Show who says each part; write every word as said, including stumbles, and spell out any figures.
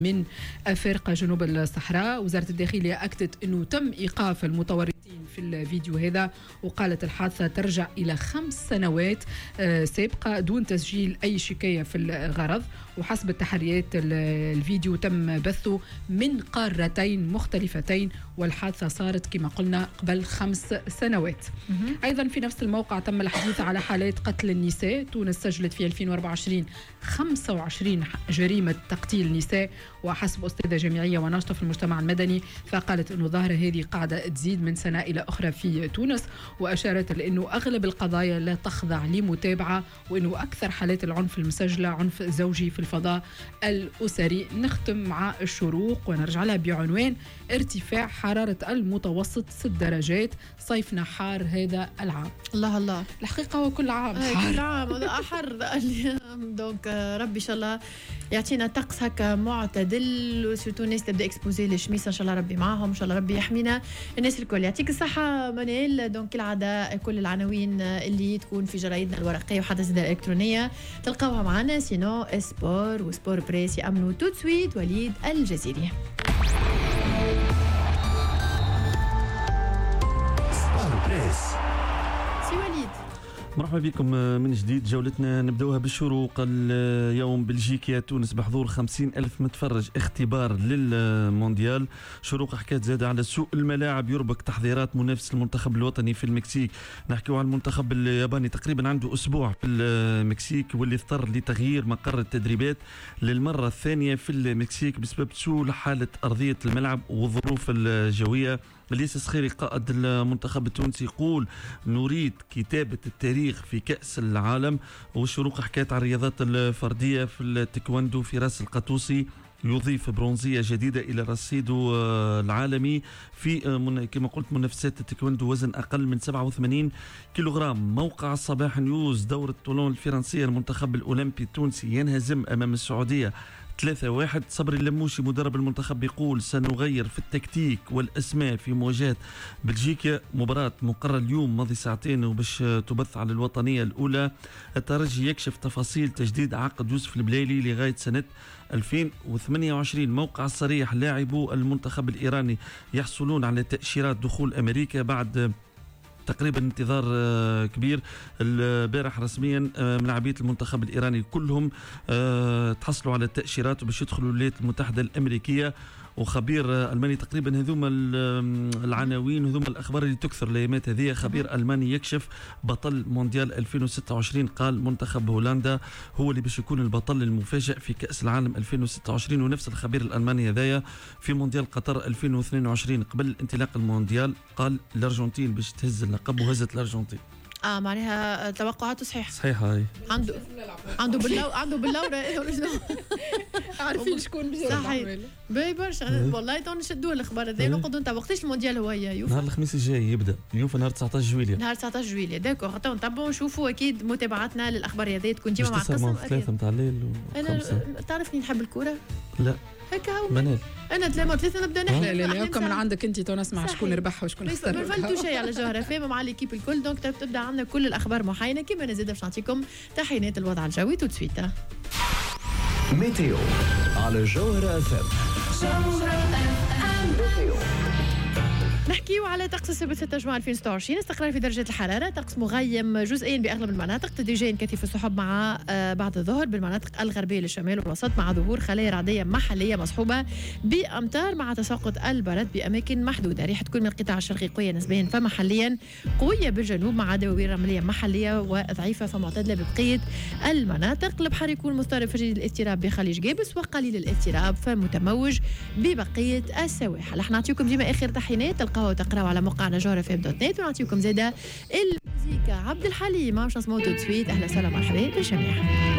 Speaker 1: من أفارقة جنوب الصحراء. وزارة الداخلية أكدت أنه تم إيقاف المتورطين في الفيديو هذا، وقالت الحادثة ترجع إلى خمس سنوات سابقة دون تسجيل أي شكاية في الغرض. وحسب التحريات الفيديو تم بثه من قارتين مختلفتين، والحادثة صارت كما قلنا قبل خمس سنوات. أيضا في نفس الموقع تم الحديث على حالات قتل النساء. تونس سجلت في ألفين وأربعة وعشرين خمسة وعشرين جريمة تقتيل نساء، وحسب أستاذة جامعية وناشطة في المجتمع المدني فقالت أنه ظاهرة هذه قاعدة تزيد من سنة إلى أخرى في تونس، وأشارت لأنه أغلب القضايا لا تخضع لمتابعة، وأنه أكثر حالات العنف المسجلة عنف زوجي في الفضاء الأسري. نختم مع الشروق ونرجع لها بعنوان ارتفاع حرارة المتوسط ست درجات، صيفنا حار هذا العام.
Speaker 2: الله الله،
Speaker 1: الحقيقة هو كل عام
Speaker 2: حار. كل عام هذا أحر اليوم. دونك ربي إن شاء الله يعطينا طقس هكا معتدل، وسورتو الناس تبدا اكسبوزي للشميس ان شاء الله ربي معاهم، ان شاء الله ربي يحمينا الناس الكل. يعطيك الصحه منال. دونك كالعاده كل العناوين اللي تكون في جرايدنا الورقيه وحتى زاد الالكترونيه تلقاوها معنا. سينو سبور وسبور بريس يامنوا تو سويت وليد الجزيري.
Speaker 3: سبور بريس.
Speaker 2: سي وليد
Speaker 3: مرحبا بكم من جديد. جولتنا نبداوها بالشروق. اليوم بلجيكيا تونس بحضور خمسين ألف متفرج، اختبار للمونديال. شروق حكاية زادة على سوء الملاعب، يربك تحضيرات منافس المنتخب الوطني في المكسيك. نحكيو على المنتخب الياباني تقريبا عنده أسبوع في المكسيك، واللي اضطر لتغيير مقر التدريبات للمرة الثانية في المكسيك بسبب سوء حالة أرضية الملعب والظروف الجوية. ليس سخيري قائد المنتخب التونسي يقول نريد كتابة التاريخ في كأس العالم. والشروق حكاية عن الرياضات الفردية في التايكوندو. فراس القطوسي يضيف برونزية جديدة إلى رصيده العالمي في كما قلت منافسات التايكوندو وزن أقل من سبعة وثمانين كيلوغرام. موقع الصباح نيوز. دورة طولون الفرنسية المنتخب الأولمبي التونسي ينهزم أمام السعودية ثلاثة واحد. صبري اللموشي مدرب المنتخب يقول سنغير في التكتيك والأسماء في مواجهة بلجيكا. مباراة مقررة اليوم ماضي ساعتين وباش تبث على الوطنية الأولى. الترجي يكشف تفاصيل تجديد عقد يوسف البليلي لغاية سنة ألفين وثمانية وعشرين. موقع الصريح. لاعبو المنتخب الإيراني يحصلون على تأشيرات دخول أمريكا بعد تقريبا انتظار كبير. البارح رسميا من لاعبية المنتخب الإيراني كلهم تحصلوا على التأشيرات وباش يدخلوا الولايات المتحدة الأمريكية. وخبير ألماني تقريبا هذوما العناوين هذوما الأخبار اللي تكثر الأيامات هذه. خبير ألماني يكشف بطل مونديال ألفين وستة وعشرين. قال منتخب هولندا هو اللي باش يكون البطل المفاجئ في كأس العالم ألفين وستة وعشرين. ونفس الخبير الألماني هذايا في مونديال قطر ألفين واثنين وعشرين قبل انطلاق المونديال قال الأرجنتين باش تهز اللقب وهزت الأرجنتين.
Speaker 2: اه معناها توقعاته صحيحه
Speaker 3: صحيحه. هاي
Speaker 2: عنده عنده باللو عنده باللوره
Speaker 1: عارفين شكون بيجي
Speaker 2: صحيح باهي برشا والله. تو نشدوا الاخبار هذي نقعدوا. انت وقتاش المونديال هو يا يوفا؟
Speaker 3: نهار الخميس الجاي يبدا. اليوفا نهار تسعة عشر جويلية.
Speaker 2: نهار تسعة عشر جويلية. داكور تو نتبعوا نشوفوا اكيد متابعتنا للاخبار هذي تكون ديما مع قسم
Speaker 3: ثلاثة نتاع الليل
Speaker 2: وخمسة. انا تعرفني نحب الكوره.
Speaker 3: لا
Speaker 2: هكا هو
Speaker 3: منال.
Speaker 2: انا ثلاثة ثلاثة نبدا نحكي.
Speaker 1: لا لا لا هكا من عندك انت تو نسمع شكون ربح وشكون خسر.
Speaker 2: ما فهمتوا شيء على جوهره فيما مع ليكيب الكل. دونك تبدا عندنا كل الاخبار محاينه كما نزيد باش نعطيكم تحيينات الوضع الجوي تو سويت.
Speaker 4: ميتيو على جوهره اف ام.
Speaker 2: نحكيو على طقس السبت ستة جوان ألفين وستة وعشرين. استقرار في درجة الحرارة، طقس مغيم جزئيا بأغلب المناطق، تدريجيا كثيف السحب مع بعد الظهر بالمناطق الغربية للشمال والوسط، مع ظهور خلايا رعدية محلية مصحوبة بأمطار مع تساقط البرد بأماكن محدودة. ريح تكون من القطاع الشرقي قوية نسبيا فمحليا، قوية بالجنوب مع دواوين رملية محلية وضعيفة فمعتدلة ببقية المناطق. البحر يكون مضطرب شديد الاضطراب بخليج جابس وقليل الاضطراب فمتموج ببقية السواحل. رح نعطيكم ديما آخر تحيينات تلقاوها وتقراوا على موقعنا جوهرة اف ام دوت نت. ونعطيكم زاده الموسيقى عبد الحليم مش اسمه تو سويت. اهلا وسهلا مرحبا بالجميع.